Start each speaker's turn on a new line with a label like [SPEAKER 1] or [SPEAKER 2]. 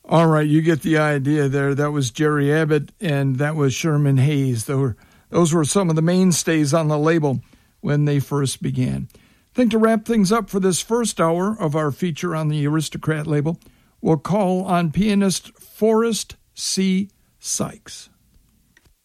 [SPEAKER 1] All right, you get the idea there. That was Jerry Abbott, and that was Sherman Hayes. Those were some of the mainstays on the label when they first began. I think to wrap things up for this first hour of our feature on the Aristocrat label, we'll call on pianist Forrest C. Sykes.